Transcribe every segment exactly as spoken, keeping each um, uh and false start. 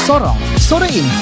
Sorong sore ini.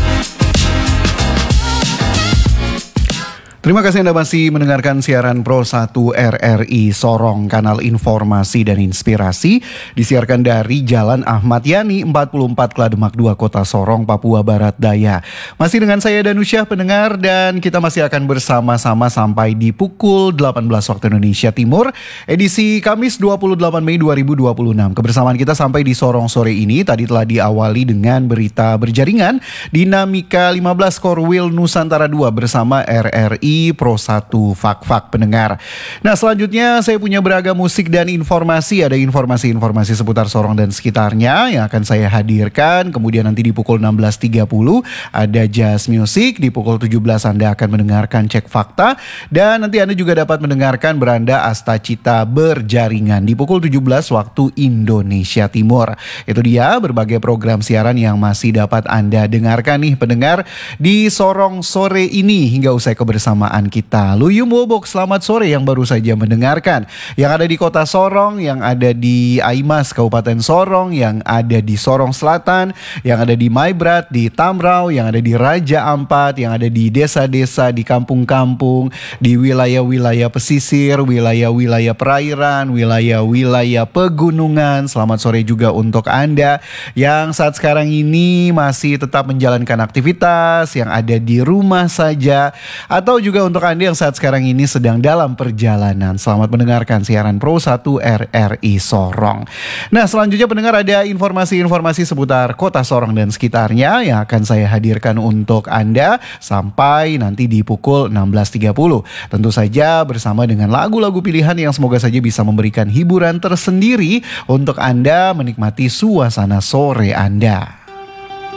Terima kasih Anda masih mendengarkan siaran Pro satu R R I Sorong, kanal informasi dan inspirasi. Disiarkan dari Jalan Ahmad Yani empat puluh empat Klademak dua, Kota Sorong, Papua Barat Daya. Masih dengan saya Danusyah pendengar, dan kita masih akan bersama-sama sampai di pukul delapan belas waktu Indonesia Timur, edisi Kamis dua puluh delapan Mei dua ribu dua puluh enam. Kebersamaan kita sampai di Sorong sore ini tadi telah diawali dengan berita berjaringan Dinamika lima belas Korwil Nusantara dua bersama R R I Pro satu Fak-Fak pendengar. Nah, selanjutnya saya punya beragam musik dan informasi. Ada informasi-informasi seputar Sorong dan sekitarnya yang akan saya hadirkan. Kemudian nanti di pukul enam belas tiga puluh ada Jazz Music. Di pukul tujuh belas Anda akan mendengarkan Cek Fakta. Dan nanti Anda juga dapat mendengarkan Beranda Astacita Berjaringan di pukul tujuh belas waktu Indonesia Timur. Itu dia berbagai program siaran yang masih dapat Anda dengarkan nih pendengar di Sorong sore ini hingga usai kebersamaan kita. Luyum Wobok, selamat sore yang baru saja mendengarkan. Yang ada di Kota Sorong, yang ada di Aimas Kabupaten Sorong, yang ada di Sorong Selatan, yang ada di Maibrat, di Tamrau, yang ada di Raja Ampat, yang ada di desa-desa, di kampung-kampung, di wilayah-wilayah pesisir, wilayah-wilayah perairan, wilayah-wilayah pegunungan. Selamat sore juga untuk Anda yang saat sekarang ini masih tetap menjalankan aktivitas, yang ada di rumah saja, atau juga untuk Anda yang saat sekarang ini sedang dalam perjalanan. Selamat mendengarkan siaran Pro satu R R I Sorong. Nah, selanjutnya pendengar ada informasi-informasi seputar Kota Sorong dan sekitarnya yang akan saya hadirkan untuk Anda sampai nanti di pukul enam belas tiga puluh. Tentu saja bersama dengan lagu-lagu pilihan yang semoga saja bisa memberikan hiburan tersendiri untuk Anda menikmati suasana sore Anda.